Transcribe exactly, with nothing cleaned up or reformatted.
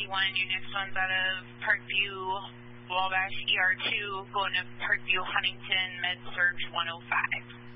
one. Your next one's out of Parkview, Wabash E R two, going to Parkview, Huntington, Med Surg one oh five.